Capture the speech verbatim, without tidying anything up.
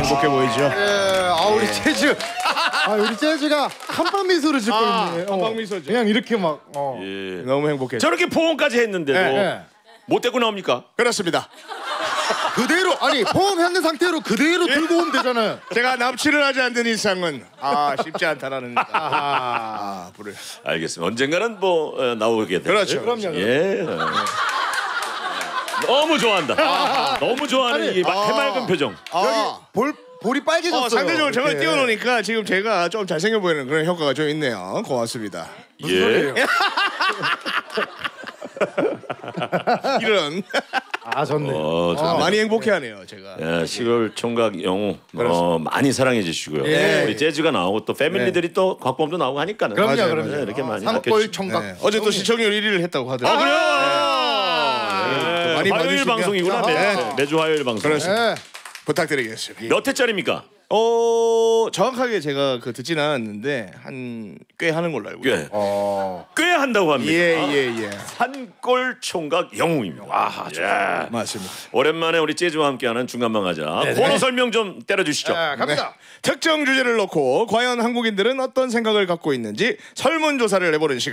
행복해 보이죠? 예, 아 우리 재즈, 아 우리 재즈가 한방 미소를 짓고 아, 있네. 한방 미소죠. 그냥 이렇게 막. 어. 예. 너무 행복해. 저렇게 포옹까지 했는데도 네, 네. 못 데리고 나옵니까? 그렇습니다. 그대로 아니 포옹했는 상태로 그대로 들고 오면 되잖아요. 제가 납치를 하지 않는 이상은 아 쉽지 않다라는 아 불을. 알겠습니다. 언젠가는 뭐 어, 나오게 될. 그렇죠. 그럼요. 예. 어. 너무 좋아한다. 너무 좋아하는 아니, 이 마- 해맑은 표정. 아. 볼 볼이 빨개졌어요. 어, 상대적으로 저걸 이렇게. 띄워놓으니까 지금 제가 좀 잘생겨 보이는 그런 효과가 좀 있네요. 고맙습니다. 예. 이런 아 좋네. 어, 아, 좋네. 많이 행복해하네요 제가. 예, 시골 총각 영웅 어, 많이 사랑해 주시고요. 예. 우리 재즈가 나오고 또 패밀리들이 또 곽범도 나오고 하니까는. 그럼요, 맞아요, 그럼요. 맞아요. 이렇게 많이 산골 아껴주시고. 총각. 네. 어제 또 시청률 일 위를 했다고 하더라고요. 아, 그래요? 예. 많이 화요일 봐주시면- 방송이구나. 매, 네. 매주 화요일 방송. 그렇습니다. 예. 부탁드리겠습니다. 몇 회짜리입니까? 어 정확하게 제가 그 듣지는 않았는데 한 꽤 하는 걸로 알고. 꽤. 어. 꽤 한다고 합니다. 예예 예, 예. 산골 총각 영웅입니다. 와, 예. 맞습니다. 오랜만에 우리 재즈와 함께하는 중간만 가자. 코너 설명 좀 때려주시죠. 자, 갑니다. 특정 주제를 놓고 과연 한국인들은 어떤 생각을 갖고 있는지 설문조사를 해보는 시간.